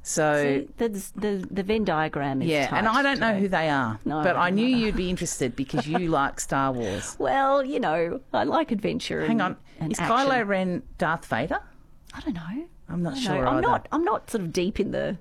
So See, the Venn diagram is yeah, and I don't know who they are, No, but I knew no. you'd be interested because you like Star Wars. Well, you know, I like adventure. Hang on, and is action. Kylo Ren Darth Vader? I don't know. I'm not I don't sure know. either. I'm not sort of deep in the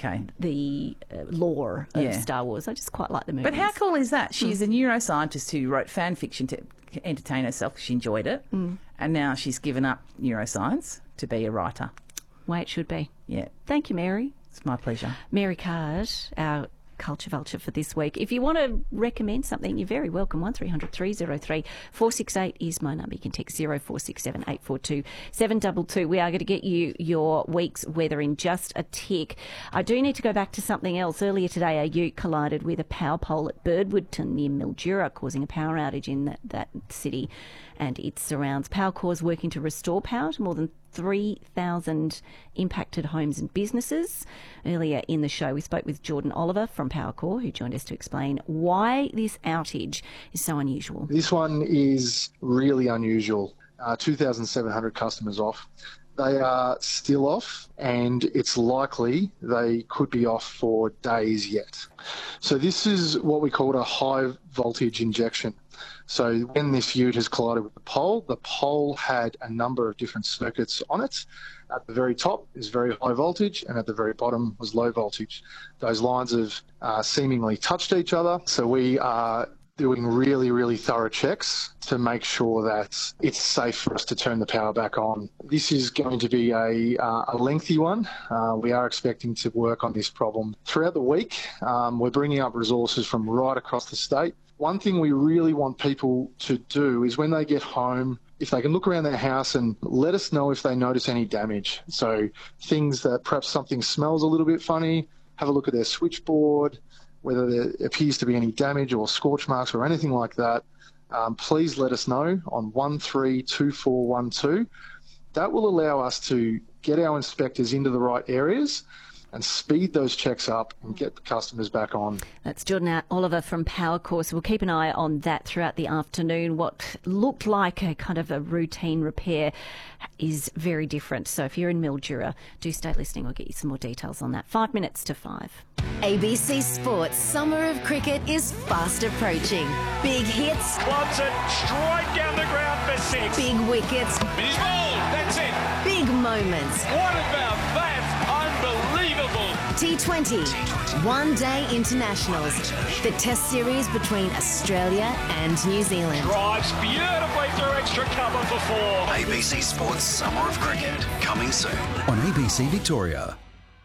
lore of Yeah. Star Wars. I just quite like the movies. But how cool is that? She's a neuroscientist who wrote fan fiction to entertain herself because she enjoyed it, and now she's given up neuroscience to be a writer. Way it should be. Yeah, Thank you, Mary. it's my pleasure. Mary Card, our Culture Vulture for this week. If you want to recommend something, you're very welcome. 1300 303 468 is my number. You can text 0467 842 722. We are going to get you your week's weather in just a tick. I do need to go back to something else. Earlier today, a ute collided with a power pole at Birdwoodton near Mildura, causing a power outage in that city and its surrounds. Powercor's working to restore power to more than 3,000 impacted homes and businesses. Earlier in the show, we spoke with Jordan Oliver from Powercor, who joined us to explain why this outage is so unusual. This one is really unusual. 2,700 customers off. They are still off, and it's likely they could be off for days yet. So this is what we call a high voltage injection. So when this ute has collided with the pole had a number of different circuits on it. At the very top is very high voltage, and at the very bottom was low voltage. Those lines have seemingly touched each other. So we are doing really, really thorough checks to make sure that it's safe for us to turn the power back on. This is going to be a lengthy one. We are expecting to work on this problem throughout the week. We're bringing up resources from right across the state. One thing we really want people to do is when they get home, if they can look around their house and let us know if they notice any damage. So things that perhaps something smells a little bit funny, have a look at their switchboard, whether there appears to be any damage or scorch marks or anything like that. Please let us know on 132412. That will allow us to get our inspectors into the right areas and speed those checks up and get the customers back on. That's Jordan Oliver from Powercor. So we'll keep an eye on that throughout the afternoon. What looked like a kind of a routine repair is very different. So if you're in Mildura, do stay listening. We'll get you some more details on that. 5 minutes to 5. ABC Sports Summer of Cricket is fast approaching. Big hits, Clubs it straight down the ground for 6. big wickets, He's bowled. That's it. big moments. What about that? Unbelievable. T20, one-day internationals. The test series between Australia and New Zealand. Drives beautifully through extra cover for 4. ABC Sports Summer of Cricket, coming soon on ABC Victoria.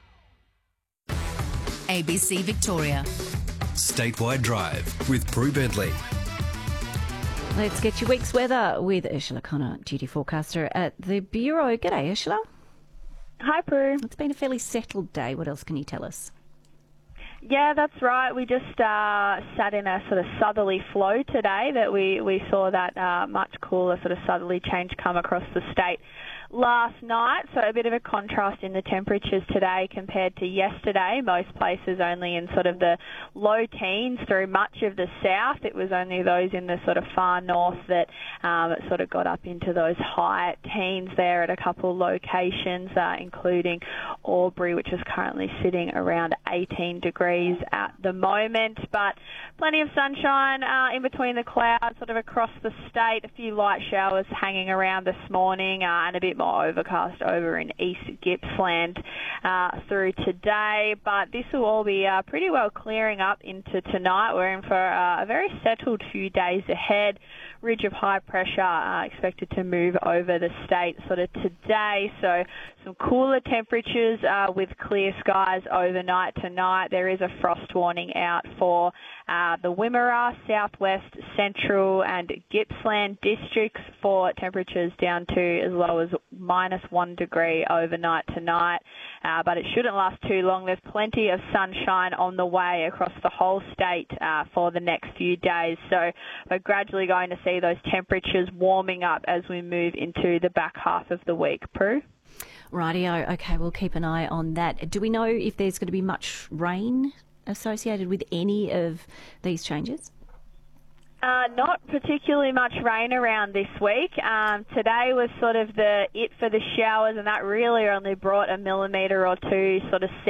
ABC Victoria. Statewide Drive with Prue Bentley. Let's get your week's weather with Ursula Connor, duty forecaster at the Bureau. G'day, Ursula. Hi, Prue. It's been a fairly settled day. What else can you tell us? Yeah, that's right. We just sat in a sort of southerly flow today that we saw that much cooler sort of southerly change come across the state last night. So a bit of a contrast in the temperatures today compared to yesterday. Most places only in sort of the low teens through much of the south. It was only those in the sort of far north that it sort of got up into those high teens there at a couple locations, including Albury, which is currently sitting around 18 degrees at the moment. But plenty of sunshine in between the clouds sort of across the state. A few light showers hanging around this morning and a bit more overcast over in East Gippsland through today. But this will all be pretty well clearing up into tonight. We're in for a very settled few days ahead. Ridge of high pressure expected to move over the state sort of today. So some cooler temperatures with clear skies overnight tonight. There is a frost warning out for the Wimmera, Southwest, Central and Gippsland districts for temperatures down to as low as -1 degree overnight tonight. But it shouldn't last too long. There's plenty of sunshine on the way across the whole state for the next few days. So we're gradually going to see those temperatures warming up as we move into the back half of the week. Prue? Rightio. Okay, we'll keep an eye on that. Do we know if there's going to be much rain associated with any of these changes? Not particularly much rain around this week. Today was sort of it for the showers, and that really only brought a millimetre or two sort of